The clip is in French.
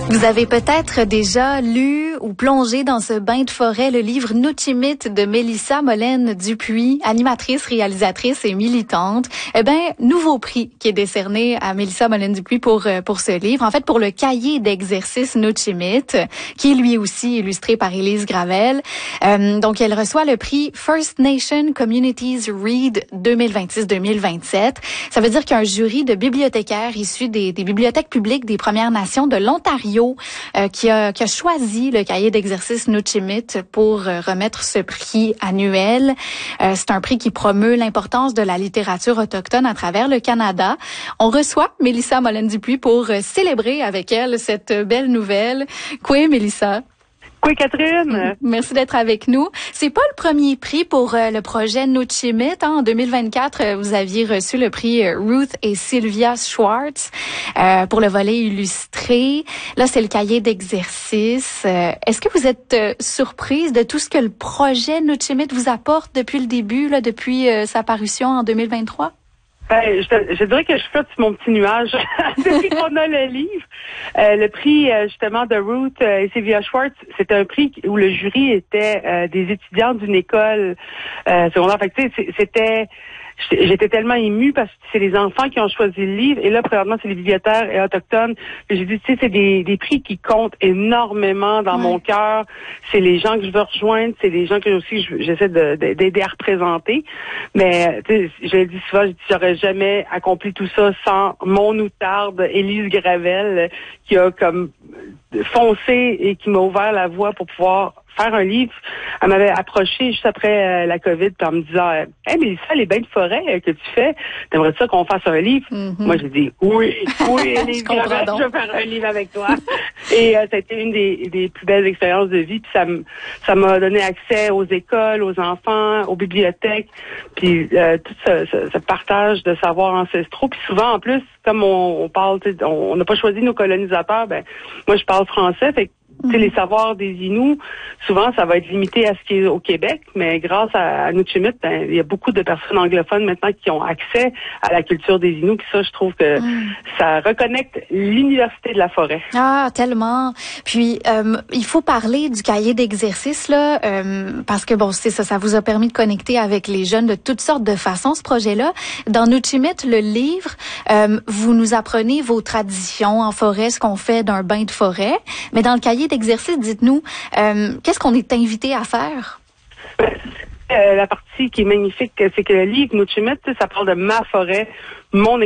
Vous avez peut-être déjà lu ou plongé dans ce bain de forêt le livre Nuchimit de Mélissa Molène-Dupuis, animatrice, réalisatrice et militante. Eh bien, nouveau prix qui est décerné à Mélissa Molène-Dupuis pour ce livre. En fait, pour le cahier d'exercice Nuchimit, qui est lui aussi illustré par Élise Gravel. Donc, elle reçoit le prix First Nation Communities Read 2026-2027. Ça veut dire qu'il y a un jury de bibliothécaires issus des bibliothèques publiques des Premières Nations de l'Ontario qui a choisi le cahier d'exercice Nuchimit pour remettre ce prix annuel. C'est un prix qui promeut l'importance de la littérature autochtone à travers le Canada. On reçoit Mélissa Molène-Dupuis pour célébrer avec elle cette belle nouvelle. Quoi, Mélissa? Oui, Catherine. Merci d'être avec nous. C'est pas le premier prix pour le projet Nuchimit. En 2024, vous aviez reçu le prix Ruth et Sylvia Schwartz pour le volet illustré. Là, c'est le cahier d'exercice. Est-ce que vous êtes surprise de tout ce que le projet Nuchimit vous apporte depuis le début, là, depuis sa parution en 2023? Ben, je dirais que je flotte sur mon petit nuage depuis qu'on a le livre. Le prix, justement, de Ruth et Sylvia Schwartz, c'était un prix où le jury était des étudiants d'une école secondaire. Fait que, tu sais, j'étais tellement émue parce que c'est les enfants qui ont choisi le livre et là, présentement, c'est les bibliothécaires et autochtones. Et j'ai dit, tu sais, c'est des prix qui comptent énormément dans mon cœur. C'est les gens que je veux rejoindre, c'est les gens que aussi j'essaie d'aider à représenter. Mais, tu sais, j'ai dit souvent, j'aurais jamais accompli tout ça sans mon outarde, Élise Gravel, qui a comme foncé et qui m'a ouvert la voie pour pouvoir faire un livre. Elle m'avait approché juste après la COVID en me disant « Hey, Mélissa, les bains de forêt que tu fais, t'aimerais ça qu'on fasse un livre? Moi, j'ai dit « Oui, Élise Gravel, je veux faire un livre avec toi. » Et ça a été une des plus belles expériences de vie. Puis ça m'a donné accès aux écoles, aux enfants, aux bibliothèques. Puis tout ce partage de savoirs ancestraux. Puis souvent, en plus, comme on parle, on n'a pas choisi nos colonisateurs, ben moi, je parle français, fait que les savoirs des Inuits, souvent, ça va être limité à ce qui est au Québec, mais grâce à Nuchimit, ben, il y a beaucoup de personnes anglophones maintenant qui ont accès à la culture des Inuits. Puis ça, je trouve que ça reconnecte l'université de la forêt. Ah, tellement. Puis, il faut parler du cahier d'exercice, là, parce que, bon, c'est ça, ça vous a permis de connecter avec les jeunes de toutes sortes de façons, ce projet-là. Dans Nuchimit, le livre, vous nous apprenez vos traditions en forêt, ce qu'on fait d'un bain de forêt. Mais dans le cahier d'exercice, dites-nous, qu'est-ce qu'on est invité à faire? La partie qui est magnifique, c'est que le livre Nuchimit, ça parle de ma forêt, mon